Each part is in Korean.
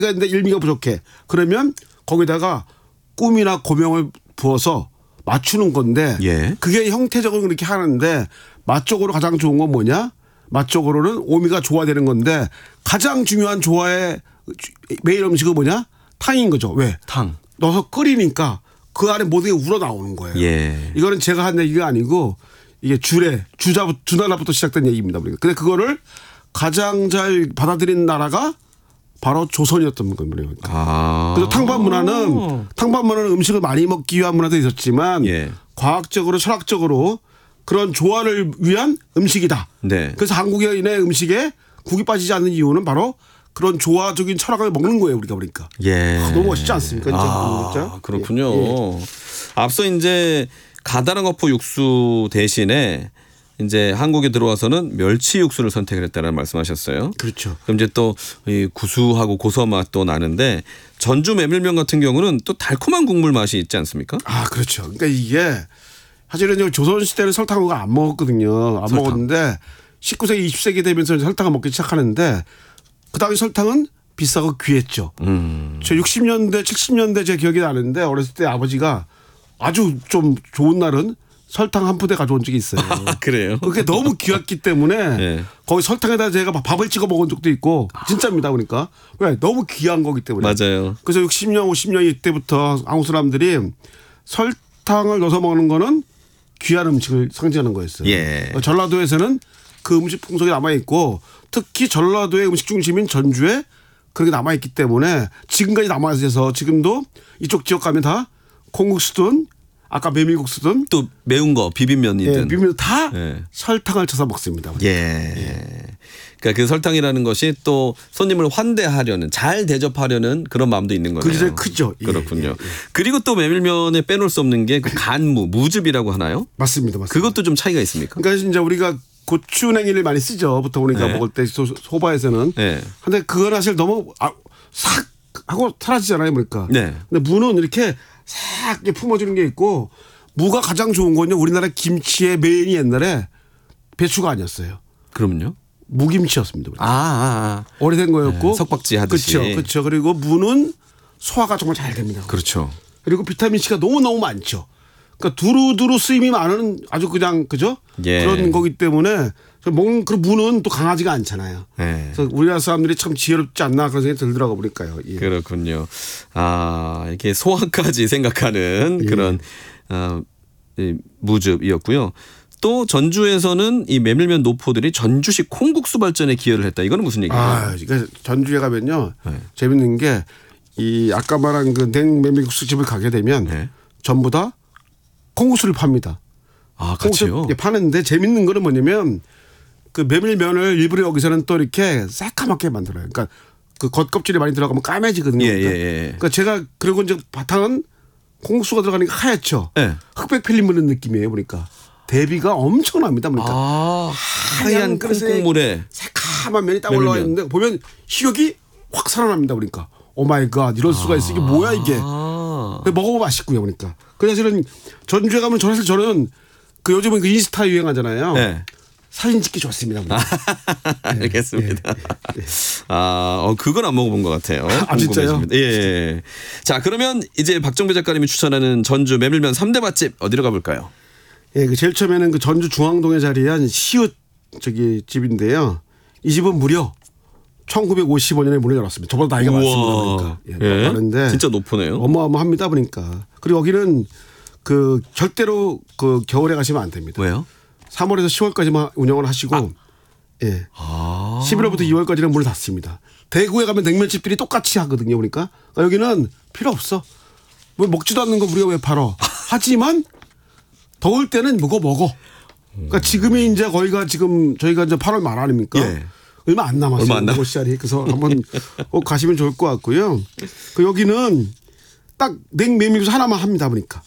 근데 일미가 부족해. 그러면 거기다가 꿈이나 고명을 부어서 맞추는 건데 예. 그게 형태적으로 그렇게 하는데 맛적으로 가장 좋은 건 뭐냐? 맛적으로는 오미가 조화되는 건데 가장 중요한 조화의 메인 음식은 뭐냐? 탕인 거죠. 왜? 탕. 넣어서 끓이니까 그 안에 모든 게 우러나오는 거예요. 예. 이거는 제가 한 얘기가 아니고 이게 주나라부터 시작된 얘기입니다. 근데 그거를 가장 잘 받아들인 나라가 바로 조선이었던 겁니다. 그래서 탕밥 문화는 음식을 많이 먹기 위한 문화도 있었지만 예. 과학적으로 철학적으로 그런 조화를 위한 음식이다. 네. 그래서 한국인의 음식에 국이 빠지지 않는 이유는 바로 그런 조화적인 철학을 먹는 거예요. 우리가 그러니까. 예. 너무 멋있지 않습니까? 아, 그렇군요. 예. 앞서 이제 가다랑 어포 육수 대신에 이제 한국에 들어와서는 멸치 육수를 선택을 했다는 말씀하셨어요. 그렇죠. 그럼 이제 또 이 구수하고 고소 맛도 나는데 전주 메밀면 같은 경우는 또 달콤한 국물 맛이 있지 않습니까? 아, 그렇죠. 그러니까 이게 사실은 조선 시대는 설탕을 안 먹었거든요. 안 먹었는데 19세기, 20세기 되면서 설탕을 먹기 시작하는데 그 당시 설탕은 비싸고 귀했죠. 저 60년대, 70년대 제 기억이 나는데 어렸을 때 아버지가 아주 좀 좋은 날은 설탕 한 푸대 가져온 적이 있어요. 아, 그래요? 그게 너무 귀했기 때문에 네. 거기 설탕에다 제가 밥을 찍어 먹은 적도 있고 진짜입니다. 그러니까 왜 너무 귀한 거기 때문에. 맞아요. 그래서 60년, 50년 이때부터 한국 사람들이 설탕을 넣어서 먹는 거는 귀한 음식을 상징하는 거였어요. 예. 전라도에서는 그 음식 풍속이 남아있고 특히 전라도의 음식 중심인 전주에 그렇게 남아있기 때문에 지금까지 남아있어서 지금도 이쪽 지역 가면 다 콩국수든 아까 메밀국수든 또 매운 거 비빔면이든. 예, 비빔면 다 예. 설탕을 쳐서 먹습니다. 예. 그러니까 그 설탕이라는 것이 또 손님을 환대하려는 잘 대접하려는 그런 마음도 있는 거네요. 그게 제일 크죠. 예, 그렇군요. 예, 예. 그리고 또 메밀면에 빼놓을 수 없는 게 그 간무, 무즙이라고 하나요? 맞습니다. 맞습니다. 그것도 좀 차이가 있습니까? 그러니까 이제 우리가 고추냉이를 많이 쓰죠. 보통 우리가 네. 먹을 때 소바에서는. 네. 근데 그건 사실 너무 싹 하고 사라지잖아요. 그러니까. 네. 근데 무는 이렇게 싹 이렇게 품어주는 게 있고 무가 가장 좋은 건요. 우리나라 김치의 메인이 옛날에 배추가 아니었어요. 그러면요? 무김치였습니다. 아. 오래된 거였고. 네, 석박지 하듯이. 그렇죠. 그리고 무는 소화가 정말 잘 됩니다. 그렇죠. 그리고 비타민 C가 너무너무 많죠. 그러니까 두루두루 쓰임이 많은 아주 그냥 그죠? 예. 그런 거기 때문에 먹는 그 무는 또 강하지가 않잖아요. 네. 그래서 우리나라 사람들이 참 지혜롭지 않나 그런 생각이 들더라고 보니까요. 예. 그렇군요. 아, 이렇게 소화까지 생각하는 그런 이 무즙이었고요. 또 전주에서는 이 메밀면 노포들이 전주식 콩국수 발전에 기여를 했다. 이거는 무슨 얘기예요? 아, 그러니까 전주에 가면요. 네. 재밌는 게 이 아까 말한 그 냉메밀국수 집을 가게 되면 네. 전부 다 콩국수를 팝니다. 아, 같이요? 파는데 재밌는 거는 뭐냐면 그 메밀면을 일부러 여기서는 또 이렇게 새까맣게 만들어요. 그러니까 그 겉껍질이 많이 들어가면 까매지거든요. 그러니까 제가 그리고 이제 바탕은 콩국수가 들어가니까 하얗죠. 네. 흑백 필름 묻는 느낌이에요. 보니까 대비가 엄청납니다. 보니까 아, 하얀 콩국물에 새카만 면이 딱 올라와 있는데 보면 식욕이 확 살아납니다. 그러니까 오 마이 갓 이럴 수가 있어. 이게 뭐야 이게. 먹어보면 맛있고요. 그러니까. 그래서 사실은 전주에 가면 저는 그 요즘은 그 인스타 유행하잖아요. 네. 사진 찍기 좋습니다. 알겠습니다. 아, 그건 안 먹어본 것 같아요. 아, 진짜요? 예. 자, 그러면 이제 박정배 작가님이 추천하는 전주 메밀면 3대 맛집 어디로 가볼까요? 예, 그 제일 처음에는 그 전주 중앙동에 자리한 시읒 집인데요. 이 집은 무려 1955년에 문을 열었습니다. 저보다 나이가 많습니다. 그러니까. 예, 많은데 진짜 높으네요. 어마어마합니다. 보니까. 그리고 여기는 그 절대로 그 겨울에 가시면 안 됩니다. 왜요? 3월에서 10월까지만 운영을 하시고 예. 11월부터 2월까지는 문을 닫습니다. 대구에 가면 냉면집들이 똑같이 하거든요. 그러니까 여기는 필요 없어. 뭐 먹지도 않는 거 우리가 왜 팔어. 하지만 더울 때는 먹어. 그러니까 지금이 이제 거기가 지금 저희가 이제 8월 말 아닙니까? 예. 얼마 안 남았어요. 얼마 안 남. 5시짜리. 그래서 한번 꼭 가시면 좋을 것 같고요. 그 여기는 딱 냉메밀국수 하나만 합니다. 보니까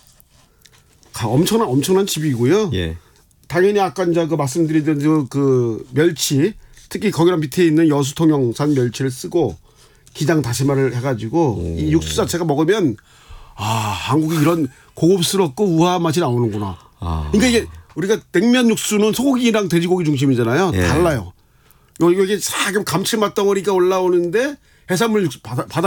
엄청난 집이고요. 예. 당연히 아까 이제 그 말씀드리던 그 멸치 특히 거기랑 밑에 있는 여수통영산 멸치를 쓰고 기장 다시마를 해가지고 이 육수 자체가 먹으면 한국이 이런 고급스럽고 우아한 맛이 나오는구나. 그러니까 이게 우리가 냉면 육수는 소고기랑 돼지고기 중심이잖아요. 예. 달라요. 여기 싹 감칠맛 덩어리가 올라오는데 해산물 육수 바다